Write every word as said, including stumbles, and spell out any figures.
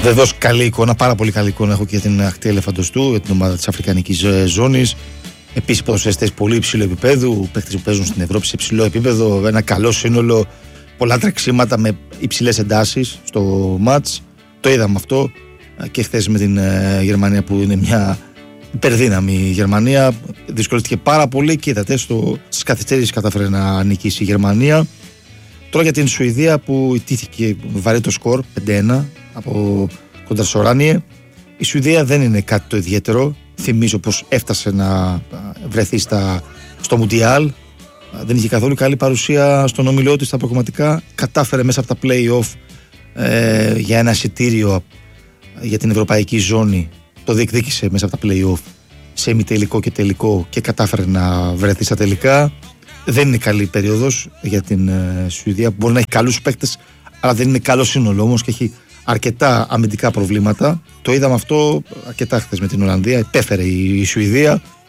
Βεβαίως καλή εικόνα, πάρα πολύ καλή εικόνα έχω και για την ακτή ελεφαντοστού, για την ομάδα της Αφρικανικής ζώνης. Επίσης ποδοσφαιριστές πολύ υψηλού επίπεδου, παίκτες που παίζουν στην Ευρώπη σε υψηλό επίπεδο, ένα καλό σύνολο, πολλά τρεξίματα με υψηλές εντάσεις στο μάτς. Το είδαμε αυτό και χθες με την Γερμανία που είναι μια υπερδύναμη Γερμανία. Δυσκολεύτηκε πάρα πολύ και είδατε στο, στις καθυστερήσεις κατάφερε να νικήσει η Γερμανία. Τώρα για την Σουηδία που ιτήθηκε βαρύ το σκορ πέντε ένα από κοντρα στο Οράνιε. Η Σουηδία δεν είναι κάτι το ιδιαίτερο. Θυμίζω πως έφτασε να βρεθεί στα, στο Μουντιάλ. Δεν είχε καθόλου καλή παρουσία στον όμιλό της στα προκριματικά. Κατάφερε μέσα από τα play-off ε, για ένα εισιτήριο για την ευρωπαϊκή ζώνη. Το διεκδίκησε μέσα από τα play-off σε ημιτελικό και τελικό και κατάφερε να βρεθεί στα τελικά. Δεν είναι καλή περίοδος για την ε, Σουηδία. Μπορεί να έχει καλούς παίκτες, αλλά δεν είναι καλό σύνολο όμως και έχει αρκετά αμυντικά προβλήματα. Το είδαμε αυτό αρκετά χθες με την Ολλανδία. Επέφερε η, η Σουηδία.